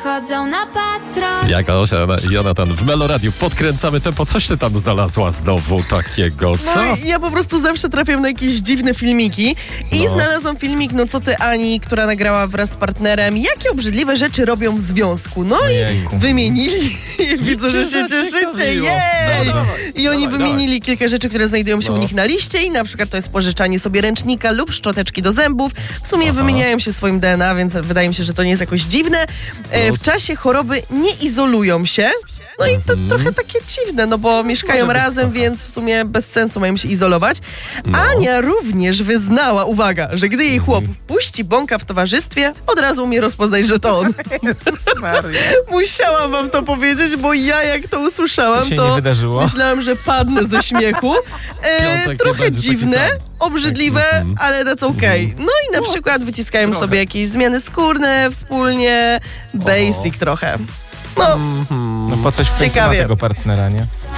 chodzą na patrol. Jak Osia i Jonatan w Meloradiu. Podkręcamy tempo. Coś ty tam znalazła znowu takiego, co? No, ja po prostu zawsze trafiam na jakieś dziwne filmiki i znalazłam filmik, no co ty Ani, która nagrała wraz z partnerem, jakie obrzydliwe rzeczy robią w związku. No Ojejku. i wymienili. Widzę, że się cieszycie. Jej! I oni wymienili kilka rzeczy, które znajdują się u nich na liście i na przykład to jest pożyczanie sobie ręcznika lub szczoteczki do zębów. W sumie wymieniają się swoim DNA, więc wydaje mi się, że to nie jest jakoś dziwne. W czasie choroby nie izolują się. No i to trochę takie dziwne, no bo mieszkają razem, więc w sumie bez sensu mają się izolować. Ania również wyznała, uwaga, że gdy jej chłop puści bąka w towarzystwie, od razu umie rozpoznać, że to on. Musiałam wam to powiedzieć, bo ja jak to usłyszałam, To się nie wydarzyło? myślałam, że padnę ze śmiechu. Piątek Trochę nie będzie taki dziwne, sam. obrzydliwe, ale that's okay. No i na przykład wyciskają sobie jakieś zmiany skórne wspólnie, basic trochę. No, No po coś w końcu ma Ciekawie. tego partnera, nie?